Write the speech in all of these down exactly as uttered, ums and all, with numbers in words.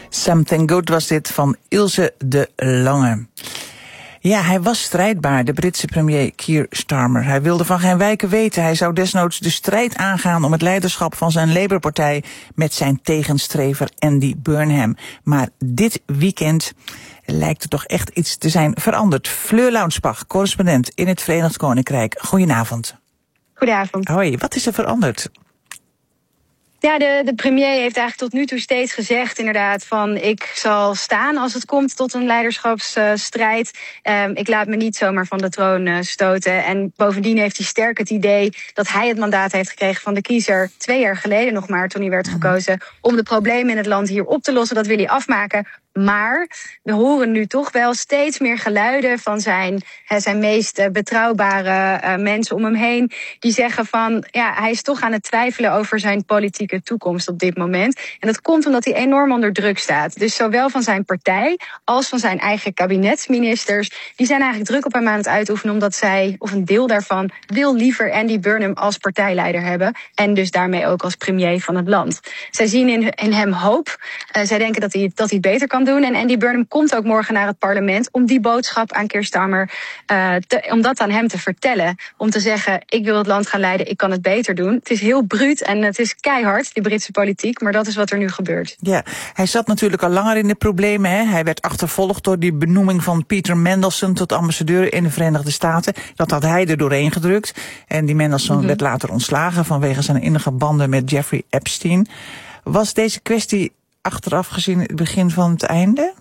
Something Good was dit van Ilse de Lange. Ja, hij was strijdbaar, de Britse premier Keir Starmer. Hij wilde van geen wijken weten. Hij zou desnoods de strijd aangaan om het leiderschap van zijn Labour-partij met zijn tegenstrever Andy Burnham. Maar dit weekend lijkt er toch echt iets te zijn veranderd. Fleur Launsbach, correspondent in het Verenigd Koninkrijk. Goedenavond. Goedenavond. Hoi, wat is er veranderd? Ja, de, de premier heeft eigenlijk tot nu toe steeds gezegd inderdaad van ik zal staan als het komt tot een leiderschapsstrijd. Uh, um, ik laat me niet zomaar van de troon uh, stoten. En bovendien heeft hij sterk het idee dat hij het mandaat heeft gekregen van de kiezer twee jaar geleden nog maar toen hij werd gekozen om de problemen in het land hier op te lossen. Dat wil hij afmaken. Maar we horen nu toch wel steeds meer geluiden van zijn, zijn meest betrouwbare uh, mensen om hem heen. Die zeggen van, ja, hij is toch aan het twijfelen over zijn politieke toekomst op dit moment. En dat komt omdat hij enorm onder druk staat. Dus zowel van zijn partij als van zijn eigen kabinetsministers. Die zijn eigenlijk druk op hem aan het uitoefenen omdat zij, of een deel daarvan, wil liever Andy Burnham als partijleider hebben. En dus daarmee ook als premier van het land. Zij zien in, in hem hoop. Uh, zij denken dat hij, dat hij beter kan doen. En Andy Burnham komt ook morgen naar het parlement om die boodschap aan Keir Starmer, uh, te, om dat aan hem te vertellen. Om te zeggen, ik wil het land gaan leiden, ik kan het beter doen. Het is heel bruut en het is keihard, die Britse politiek, maar dat is wat er nu gebeurt. Ja, hij zat natuurlijk al langer in de problemen. Hè? Hij werd achtervolgd door die benoeming van Peter Mandelson tot ambassadeur in de Verenigde Staten. Dat had hij er doorheen gedrukt. En die Mandelson mm-hmm. werd later ontslagen vanwege zijn innige banden met Jeffrey Epstein. Was deze kwestie achteraf gezien het begin van het einde?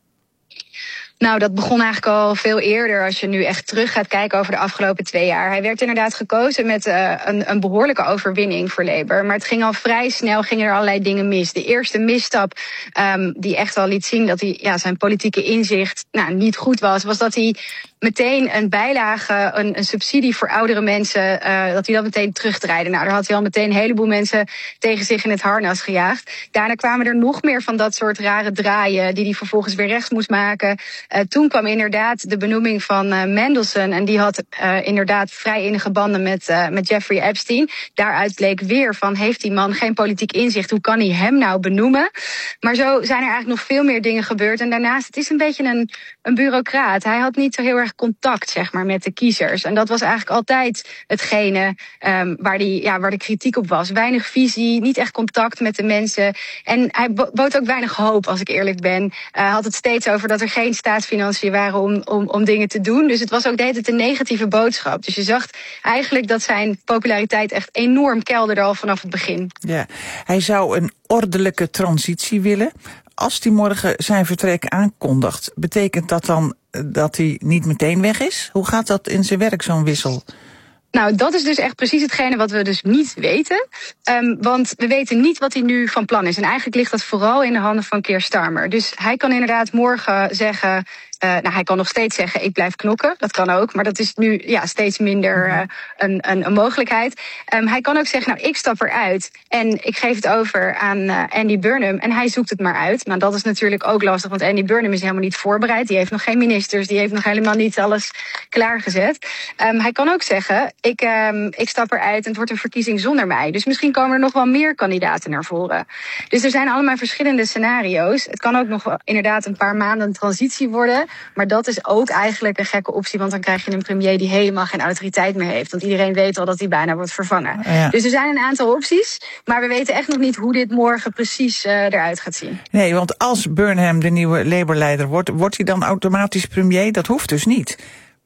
Nou, dat begon eigenlijk al veel eerder als je nu echt terug gaat kijken over de afgelopen twee jaar. Hij werd inderdaad gekozen met uh, een, een behoorlijke overwinning voor Labour. Maar het ging al vrij snel, gingen er allerlei dingen mis. De eerste misstap um, die echt al liet zien dat hij, ja, zijn politieke inzicht nou, niet goed was, was dat hij meteen een bijlage, een, een subsidie voor oudere mensen, uh, dat hij dat meteen terugdraaide. Nou, daar had hij al meteen een heleboel mensen tegen zich in het harnas gejaagd. Daarna kwamen er nog meer van dat soort rare draaien die hij vervolgens weer rechts moest maken. Uh, toen kwam inderdaad de benoeming van uh, Mandelson en die had uh, inderdaad vrij innige banden met, uh, met Jeffrey Epstein. Daaruit bleek weer van, heeft die man geen politiek inzicht, hoe kan hij hem nou benoemen? Maar zo zijn er eigenlijk nog veel meer dingen gebeurd. En daarnaast, het is een beetje een, een bureaucraat. Hij had niet zo heel erg contact, zeg maar, met de kiezers. En dat was eigenlijk altijd hetgene um, waar, die, ja, waar de kritiek op was. Weinig visie, niet echt contact met de mensen. En hij bood ook weinig hoop, als ik eerlijk ben. Uh, hij had het steeds over dat er geen staatsfinanciën waren om, om, om dingen te doen. Dus het was ook de hele tijd een negatieve boodschap. Dus je zag eigenlijk dat zijn populariteit echt enorm kelderde al vanaf het begin. Ja, hij zou een ordelijke transitie willen. Als hij morgen zijn vertrek aankondigt, betekent dat dan dat hij niet meteen weg is? Hoe gaat dat in zijn werk, zo'n wissel? Nou, dat is dus echt precies hetgene wat we dus niet weten. Um, want we weten niet wat hij nu van plan is. En eigenlijk ligt dat vooral in de handen van Keir Starmer. Dus hij kan inderdaad morgen zeggen, Uh, nou, hij kan nog steeds zeggen, ik blijf knokken. Dat kan ook, maar dat is nu ja, steeds minder uh, een, een, een mogelijkheid. Um, hij kan ook zeggen, nou, ik stap eruit en ik geef het over aan uh, Andy Burnham. En hij zoekt het maar uit. Nou, dat is natuurlijk ook lastig, want Andy Burnham is helemaal niet voorbereid. Die heeft nog geen ministers, die heeft nog helemaal niet alles klaargezet. Um, hij kan ook zeggen, ik, um, ik stap eruit en het wordt een verkiezing zonder mij. Dus misschien komen er nog wel meer kandidaten naar voren. Dus er zijn allemaal verschillende scenario's. Het kan ook nog wel inderdaad een paar maanden een transitie worden. Maar dat is ook eigenlijk een gekke optie, want dan krijg je een premier die helemaal geen autoriteit meer heeft. Want iedereen weet al dat hij bijna wordt vervangen. Ja. Dus er zijn een aantal opties, maar we weten echt nog niet hoe dit morgen precies uh, eruit gaat zien. Nee, want als Burnham de nieuwe Labour-leider wordt, wordt hij dan automatisch premier? Dat hoeft dus niet.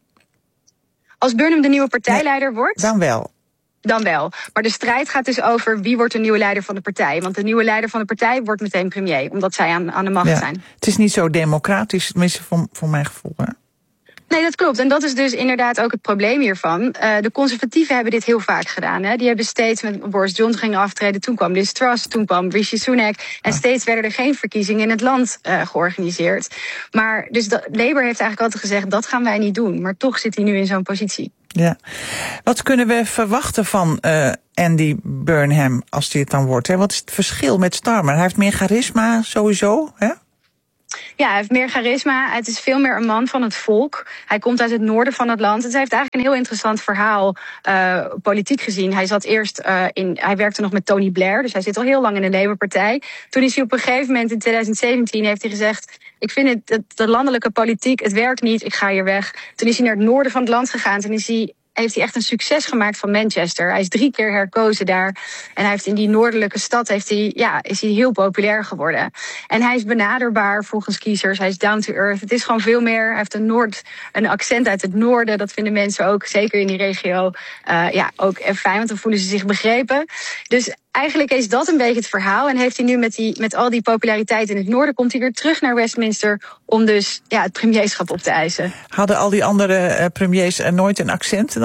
Als Burnham de nieuwe partijleider nee, wordt? Dan wel. Dan wel. Maar de strijd gaat dus over wie wordt de nieuwe leider van de partij. Want de nieuwe leider van de partij wordt meteen premier, omdat zij aan, aan de macht ja, zijn. Het is niet zo democratisch, tenminste voor, voor mijn gevoel. Hè? Nee, dat klopt. En dat is dus inderdaad ook het probleem hiervan. Uh, de conservatieven hebben dit heel vaak gedaan. Hè. Die hebben steeds met Boris Johnson gingen aftreden. Toen kwam Liz Truss, toen kwam Rishi Sunak. En steeds werden er geen verkiezingen in het land uh, georganiseerd. Maar dus de, Labour heeft eigenlijk altijd gezegd, dat gaan wij niet doen. Maar toch zit hij nu in zo'n positie. Ja. Wat kunnen we verwachten van uh, Andy Burnham als hij het dan wordt? Hè? Wat is het verschil met Starmer? Hij heeft meer charisma sowieso, hè? Ja, hij heeft meer charisma. Het is veel meer een man van het volk. Hij komt uit het noorden van het land. Het heeft eigenlijk een heel interessant verhaal, uh, politiek gezien. Hij zat eerst uh, in, hij werkte nog met Tony Blair, dus hij zit al heel lang in de Labour-partij. Toen is hij op een gegeven moment in twintig zeventien heeft hij gezegd: ik vind het, het, de landelijke politiek, het werkt niet, ik ga hier weg. Toen is hij naar het noorden van het land gegaan. Toen is hij heeft hij echt een succes gemaakt van Manchester. Hij is drie keer herkozen daar. En hij heeft in die noordelijke stad heeft hij, ja, is hij heel populair geworden. En hij is benaderbaar volgens kiezers. Hij is down to earth. Het is gewoon veel meer. Hij heeft een, Noord, een accent uit het noorden. Dat vinden mensen ook, zeker in die regio, uh, ja, ook fijn. Want dan voelen ze zich begrepen. Dus eigenlijk is dat een beetje het verhaal. En heeft hij nu met, die, met al die populariteit in het noorden, komt hij weer terug naar Westminster om dus ja, het premierschap op te eisen. Hadden al die andere uh, premiers uh, nooit een accent dan?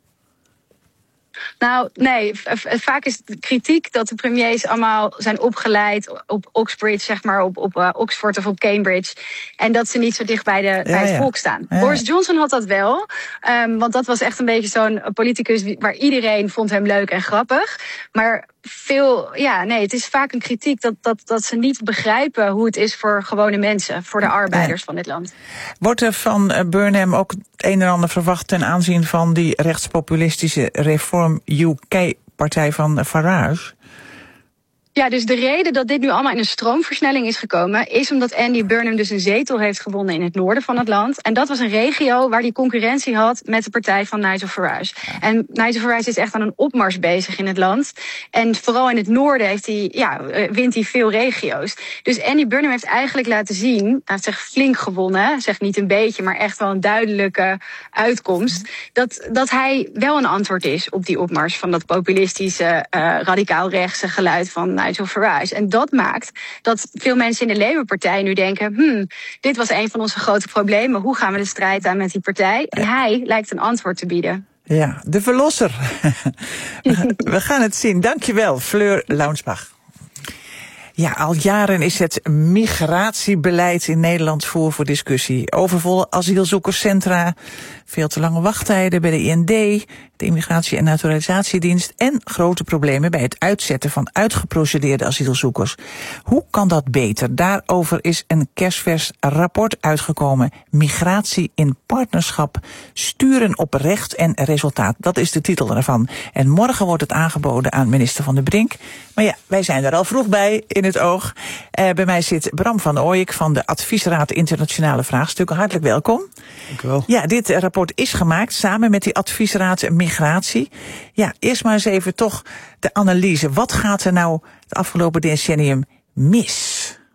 Nou, nee. Vaak is de kritiek dat de premiers allemaal zijn opgeleid op Oxbridge, zeg maar, op, op uh, Oxford of op Cambridge. En dat ze niet zo dicht bij, de, ja, bij het ja. volk staan. Ja. Boris Johnson had dat wel. Um, want dat was echt een beetje zo'n politicus waar iedereen vond hem leuk en grappig. Maar veel, ja, nee, het is vaak een kritiek dat, dat, dat ze niet begrijpen hoe het is voor gewone mensen, voor de arbeiders ja. van dit land. Wordt er van Burnham ook het een en ander verwacht ten aanzien van die rechtspopulistische Reform U K-partij van Farage? Ja, dus de reden dat dit nu allemaal in een stroomversnelling is gekomen, is omdat Andy Burnham dus een zetel heeft gewonnen in het noorden van het land. En dat was een regio waar die concurrentie had met de partij van Nigel Farage. En Nigel Farage is echt aan een opmars bezig in het land. En vooral in het noorden heeft hij, ja, wint hij veel regio's. Dus Andy Burnham heeft eigenlijk laten zien, hij heeft zich flink gewonnen, zeg niet een beetje, maar echt wel een duidelijke uitkomst, dat, dat hij wel een antwoord is op die opmars van dat populistische, uh, radicaal-rechtse geluid van Nigel Farage. En dat maakt dat veel mensen in de Labour-partij nu denken, hmm, dit was een van onze grote problemen. Hoe gaan we de strijd aan met die partij? En hij lijkt een antwoord te bieden. Ja, de verlosser. We gaan het zien. Dankjewel, Fleur Launsbach. Ja, al jaren is het migratiebeleid in Nederland voor voor discussie. Overvolle asielzoekerscentra, veel te lange wachttijden bij de I N D, de Immigratie- en Naturalisatiedienst en grote problemen bij het uitzetten van uitgeprocedeerde asielzoekers. Hoe kan dat beter? Daarover is een kerstvers rapport uitgekomen. Migratie in partnerschap, sturen op recht en resultaat. Dat is de titel ervan. En morgen wordt het aangeboden aan minister Van der Brink. Maar ja, wij zijn er al vroeg bij in het oog. Uh, bij mij zit Bram van Ooyek van de Adviesraad Internationale Vraagstukken. Hartelijk welkom. Dank u wel. Ja, dit rapport is gemaakt samen met die Adviesraad Migratie. Ja, eerst maar eens even toch de analyse. Wat gaat er nou het afgelopen decennium mis?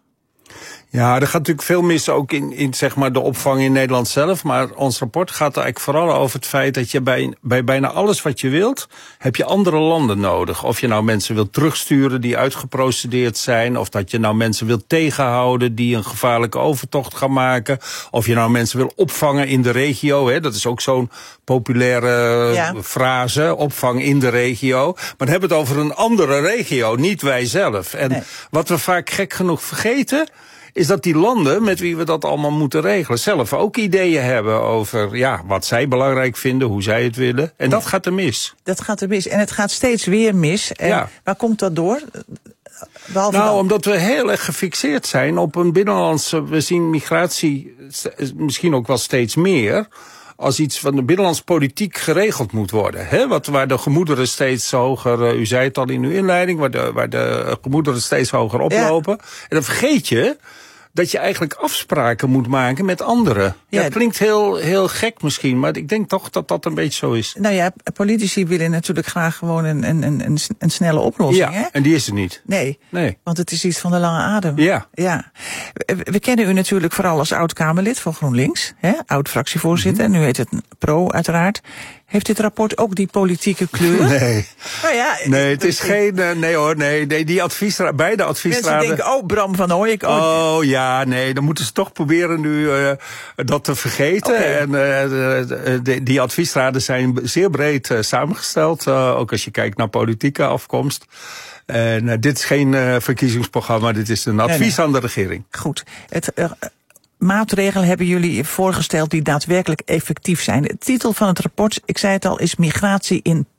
Ja, er gaat natuurlijk veel mis ook in, in zeg maar de opvang in Nederland zelf. Maar ons rapport gaat er eigenlijk vooral over het feit dat je bij, bij bijna alles wat je wilt, heb je andere landen nodig. Of je nou mensen wilt terugsturen die uitgeprocedeerd zijn, of dat je nou mensen wilt tegenhouden die een gevaarlijke overtocht gaan maken. Of je nou mensen wil opvangen in de regio. Hè, dat is ook zo'n populaire ja. frase, opvang in de regio. Maar dan hebben we het over een andere regio, niet wij zelf. En nee. wat we vaak gek genoeg vergeten, is dat die landen met wie we dat allemaal moeten regelen zelf ook ideeën hebben over ja, wat zij belangrijk vinden, hoe zij het willen. En ja. dat gaat er mis. Dat gaat er mis. En het gaat steeds weer mis. En ja. waar komt dat door? Behalve nou, dan? omdat we heel erg gefixeerd zijn op een binnenlandse, we zien migratie misschien ook wel steeds meer als iets van de binnenlandse politiek geregeld moet worden. Hè? Wat, waar de gemoederen steeds hoger, uh, u zei het al in uw inleiding, waar de, waar de gemoederen steeds hoger oplopen. Ja. En dan vergeet je dat je eigenlijk afspraken moet maken met anderen. Ja, dat klinkt heel, heel gek misschien, maar ik denk toch dat dat een beetje zo is. Nou ja, politici willen natuurlijk graag gewoon een, een, een, een snelle oplossing. Ja, hè? En die is er niet. Nee, nee, want het is iets van de lange adem. Ja. ja. We, we kennen u natuurlijk vooral als oud-Kamerlid van GroenLinks, hè? Oud-fractievoorzitter, mm-hmm. nu heet het Pro uiteraard. Heeft dit rapport ook die politieke kleur? Nee. Nou ja, nee, het is geen. Uh, nee hoor, nee, nee. Die adviesraad, beide adviesraden. Mensen denken, oh, Bram van Ooyek. Oh, oh ja, nee. Dan moeten ze toch proberen nu uh, dat te vergeten. Okay. En uh, de, de, die adviesraden zijn zeer breed uh, samengesteld. Uh, ook als je kijkt naar politieke afkomst. En uh, dit is geen uh, verkiezingsprogramma. Dit is een advies nee, nee. aan de regering. Goed. Het. Uh, Maatregelen hebben jullie voorgesteld die daadwerkelijk effectief zijn. De titel van het rapport, ik zei het al, is Migratie in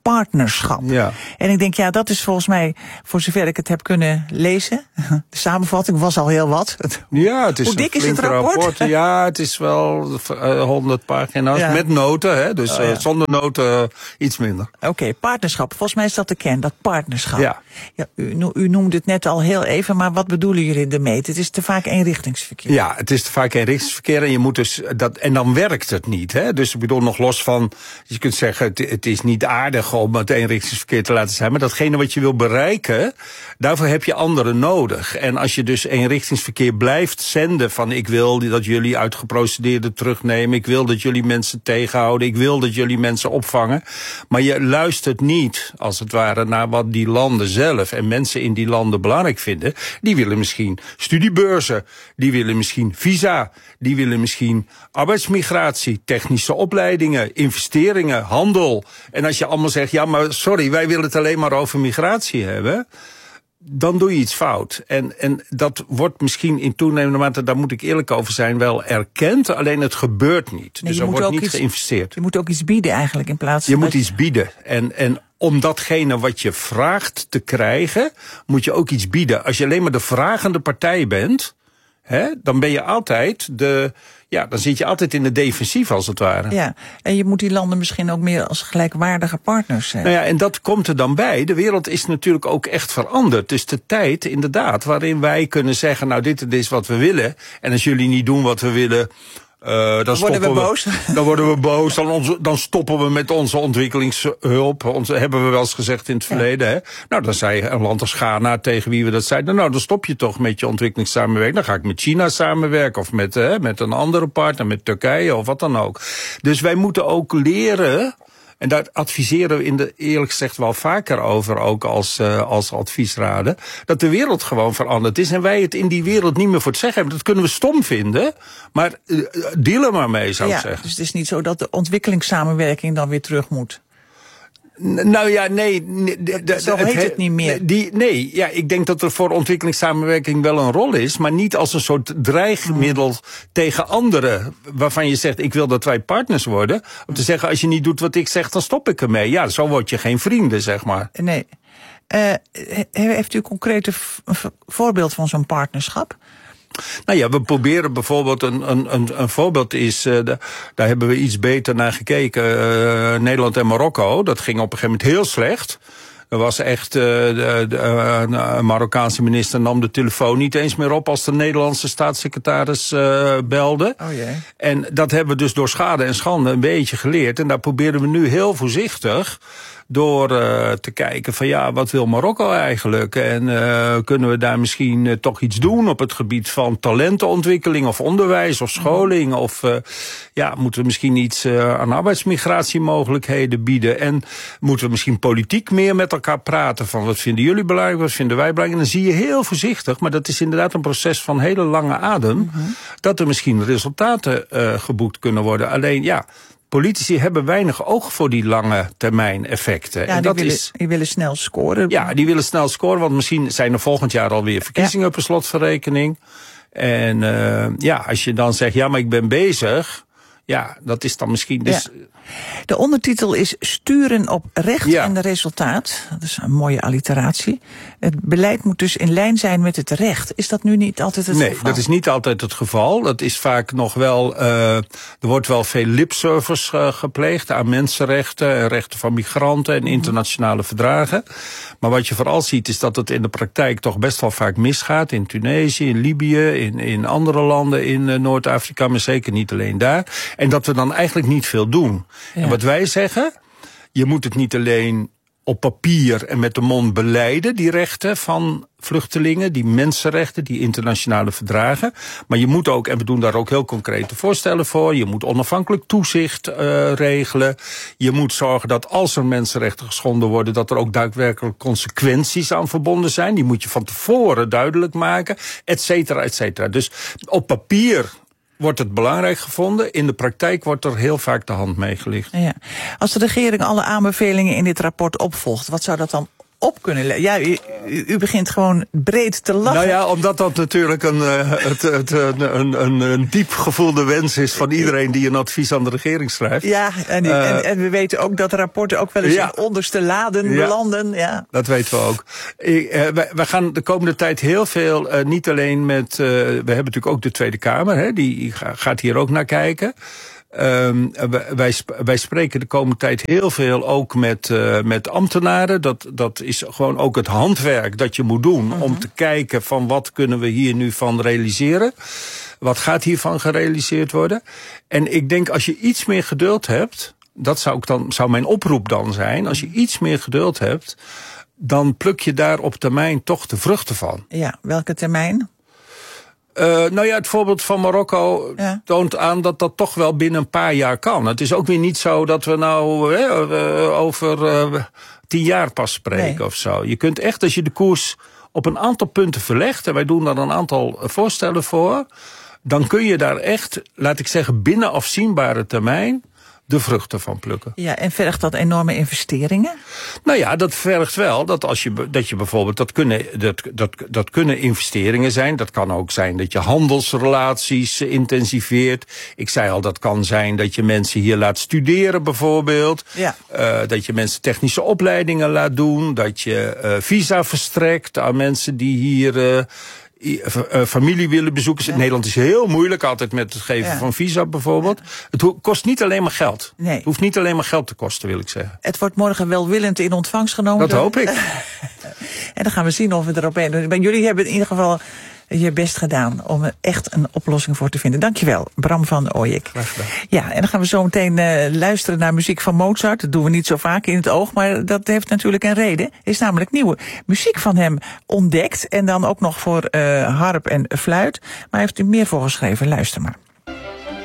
partnerschap. Ja. En ik denk, ja, dat is volgens mij, voor zover ik het heb kunnen lezen, de samenvatting was al heel wat. Ja, het is Hoe dik is het rapport? rapport? Ja, het is wel uh, honderd pagina's ja. met noten, hè? Dus oh, ja. uh, zonder noten uh, iets minder. Oké, okay, partnerschap. Volgens mij is dat de kern, dat partnerschap. Ja. Ja, u, u noemde het net al heel even, maar wat bedoelen jullie ermee? Het is te vaak eenrichtingsverkeer. Ja, het is te vaak eenrichtingsverkeer en je moet dus dat en dan werkt het niet, hè? Dus ik bedoel, nog los van, je kunt zeggen, het, het is niet aardig om het eenrichtingsverkeer te laten zijn, maar datgene wat je wil bereiken, daarvoor heb je anderen nodig. En als je dus eenrichtingsverkeer blijft zenden van ik wil dat jullie uit geprocedeerden terugnemen, ik wil dat jullie mensen tegenhouden, ik wil dat jullie mensen opvangen, maar je luistert niet, als het ware, naar wat die landen zelf en mensen in die landen belangrijk vinden. Die willen misschien studiebeurzen, die willen misschien visa, die willen misschien arbeidsmigratie, technische opleidingen, investeringen, handel. En als je allemaal zegt, ja maar sorry, wij willen het alleen maar over migratie hebben, dan doe je iets fout. En, en dat wordt misschien in toenemende mate, daar moet ik eerlijk over zijn, wel erkend. Alleen het gebeurt niet. Nee, dus er wordt niet iets, geïnvesteerd. Je moet ook iets bieden eigenlijk in plaats van... Je moet iets bieden. En, en om datgene wat je vraagt te krijgen, moet je ook iets bieden. Als je alleen maar de vragende partij bent, hè, dan ben je altijd de... Ja, dan zit je altijd in de defensief als het ware. Ja, en je moet die landen misschien ook meer als gelijkwaardige partners zijn. Nou ja, en dat komt er dan bij. De wereld is natuurlijk ook echt veranderd. Het is de tijd, inderdaad, waarin wij kunnen zeggen, nou dit, dit is wat we willen. En als jullie niet doen wat we willen, Uh, dan, dan worden we boos. We, dan worden we boos. Dan, onze, dan stoppen we met onze ontwikkelingshulp. Onze, hebben we wel eens gezegd in het ja. verleden. Hè? Nou, dan zei een land als Ghana tegen wie we dat zeiden. Nou, dan stop je toch met je ontwikkelingssamenwerking. Dan ga ik met China samenwerken. Of met, hè, met een andere partner, met Turkije of wat dan ook. Dus wij moeten ook leren. En daar adviseren we in de, eerlijk gezegd wel vaker over, ook als, uh, als adviesraden, dat de wereld gewoon veranderd is en wij het in die wereld niet meer voor het zeggen hebben. Dat kunnen we stom vinden, maar uh, deal er maar mee, zou ja, ik zeggen. Dus het is niet zo dat de ontwikkelingssamenwerking dan weer terug moet? Nou ja, nee. De, de, Zo heet het, het niet meer. Die, nee, ja, ik denk dat er voor ontwikkelingssamenwerking wel een rol is, maar niet als een soort dreigmiddel hmm. tegen anderen, waarvan je zegt, ik wil dat wij partners worden. Om te zeggen, als je niet doet wat ik zeg, dan stop ik ermee. Ja, zo word je geen vrienden, zeg maar. Nee. Uh, heeft u een concreet voorbeeld van zo'n partnerschap? Nou ja, we proberen bijvoorbeeld, een, een, een, een voorbeeld is, uh, de, daar hebben we iets beter naar gekeken, uh, Nederland en Marokko. Dat ging op een gegeven moment heel slecht. Er was echt, uh, de, de uh, Marokkaanse minister nam de telefoon niet eens meer op als de Nederlandse staatssecretaris uh, belde. Oh jee. En dat hebben we dus door schade en schande een beetje geleerd. En daar proberen we nu heel voorzichtig door uh, te kijken van ja, wat wil Marokko eigenlijk? En uh, kunnen we daar misschien uh, toch iets doen op het gebied van talentenontwikkeling of onderwijs of scholing? Mm. Of uh, ja, moeten we misschien iets uh, aan arbeidsmigratiemogelijkheden bieden? En moeten we misschien politiek meer met elkaar praten van wat vinden jullie belangrijk, wat vinden wij belangrijk? En dan zie je heel voorzichtig, maar dat is inderdaad een proces van hele lange adem, mm-hmm. dat er misschien resultaten uh, geboekt kunnen worden. Alleen ja, politici hebben weinig oog voor die lange termijn effecten. Ja, en die, dat willen, is, die willen snel scoren. Ja, die willen snel scoren, want misschien zijn er volgend jaar alweer verkiezingen ja. per slotverrekening. En uh, ja, als je dan zegt, ja, maar ik ben bezig, ja, dat is dan misschien dus... Ja. De ondertitel is Sturen op recht ja. en de resultaat. Dat is een mooie alliteratie. Het beleid moet dus in lijn zijn met het recht. Is dat nu niet altijd het nee, geval? Nee, dat is niet altijd het geval. Dat is vaak nog wel... Uh, er wordt wel veel lipservice uh, gepleegd aan mensenrechten en rechten van migranten en internationale verdragen. Maar wat je vooral ziet is dat het in de praktijk toch best wel vaak misgaat. In Tunesië, in Libië, in, in andere landen in uh, Noord-Afrika, maar zeker niet alleen daar. En dat we dan eigenlijk niet veel doen. Ja. En wat wij zeggen, je moet het niet alleen op papier en met de mond belijden, die rechten van vluchtelingen, die mensenrechten, die internationale verdragen. Maar je moet ook, en we doen daar ook heel concrete voorstellen voor, je moet onafhankelijk toezicht uh, regelen. Je moet zorgen dat als er mensenrechten geschonden worden, dat er ook daadwerkelijk consequenties aan verbonden zijn. Die moet je van tevoren duidelijk maken, et cetera, et cetera. Dus op papier wordt het belangrijk gevonden. In de praktijk wordt er heel vaak de hand meegelicht. Ja. Als de regering alle aanbevelingen in dit rapport opvolgt, wat zou dat dan op kunnen leggen? Ja, u, u begint gewoon breed te lachen. Nou ja, omdat dat natuurlijk een, uh, het, het, een, een, een, een diep gevoelde wens is van iedereen die een advies aan de regering schrijft. Ja, en, uh, en, en we weten ook dat rapporten ook wel eens ja. in onderste laden ja. belanden. Ja. Dat weten we ook. Ik, uh, wij, wij gaan de komende tijd heel veel, uh, niet alleen met, uh, we hebben natuurlijk ook de Tweede Kamer, hè, die gaat hier ook naar kijken. Um, wij, wij spreken de komende tijd heel veel ook met, uh, met ambtenaren. Dat, dat is gewoon ook het handwerk dat je moet doen mm-hmm. om te kijken van wat kunnen we hier nu van realiseren. Wat gaat hiervan gerealiseerd worden? En ik denk als je iets meer geduld hebt, dat zou, ik dan, zou mijn oproep dan zijn. Als je iets meer geduld hebt, dan pluk je daar op termijn toch de vruchten van. Ja, welke termijn? Uh, nou ja, het voorbeeld van Marokko ja. toont aan dat dat toch wel binnen een paar jaar kan. Het is ook weer niet zo dat we nou eh, uh, over uh, tien jaar pas spreken nee. of zo. Je kunt echt, als je de koers op een aantal punten verlegt, en wij doen daar een aantal voorstellen voor, dan kun je daar echt, laat ik zeggen, binnen afzienbare termijn de vruchten van plukken. Ja, en vergt dat enorme investeringen? Nou ja, dat vergt wel dat als je dat je bijvoorbeeld dat kunnen dat dat dat kunnen investeringen zijn. Dat kan ook zijn dat je handelsrelaties intensiveert. Ik zei al, dat kan zijn dat je mensen hier laat studeren bijvoorbeeld. Ja. Uh, dat je mensen technische opleidingen laat doen. Dat je uh, visa verstrekt aan mensen die hier uh, familie willen bezoeken. Ja. Nederland is heel moeilijk altijd met het geven ja. van visa bijvoorbeeld. Ja. Het kost niet alleen maar geld. Nee. Het hoeft niet alleen maar geld te kosten, wil ik zeggen. Het wordt morgen welwillend in ontvangst genomen. Dat door... hoop ik. En dan gaan we zien of we erop heen doen. Jullie hebben in ieder geval je best gedaan om er echt een oplossing voor te vinden. Dankjewel, Bram van Ooyek. Graag gedaan. Ja, en dan gaan we zo meteen uh, luisteren naar muziek van Mozart. Dat doen we niet zo vaak in het oog, maar dat heeft natuurlijk een reden. Er is namelijk nieuwe muziek van hem ontdekt. En dan ook nog voor uh, harp en fluit. Maar hij heeft er meer voor geschreven. Luister maar.